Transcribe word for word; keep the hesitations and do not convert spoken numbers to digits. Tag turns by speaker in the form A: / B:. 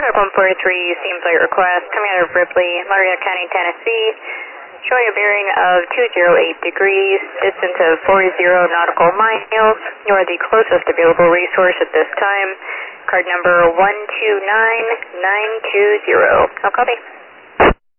A: Flight one four three, steam flight request, coming out of Ripley, Marietta County, Tennessee, showing a bearing of two zero eight degrees, distance of forty nautical miles. You are the closest available resource at this time. Card number one two nine nine two zero. I'll copy.